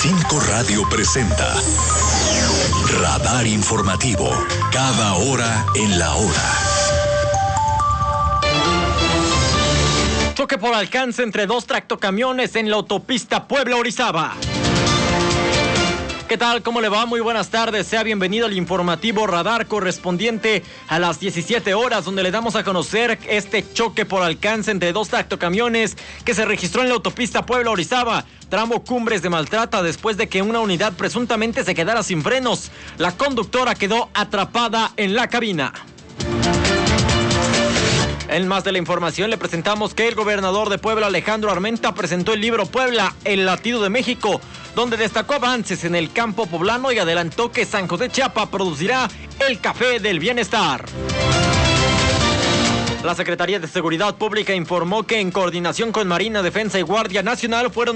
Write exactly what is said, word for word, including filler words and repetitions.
Cinco Radio presenta Radar Informativo, cada hora en la hora. Choque por alcance entre dos tractocamiones en la autopista Puebla-Orizaba. ¿Qué tal? ¿Cómo le va? Muy buenas tardes. Sea bienvenido al informativo Radar correspondiente a las diecisiete horas, donde le damos a conocer este choque por alcance entre dos tractocamiones que se registró en la autopista Puebla-Orizaba, tramo Cumbres de Maltrata, después de que una unidad presuntamente se quedara sin frenos. La conductora quedó atrapada en la cabina. En más de la información le presentamos que el gobernador de Puebla, Alejandro Armenta, presentó el libro Puebla, el latido de México, donde destacó avances en el campo poblano y adelantó que San José Chiapa producirá el café del bienestar. La Secretaría de Seguridad Pública informó que en coordinación con Marina, Defensa y Guardia Nacional fueron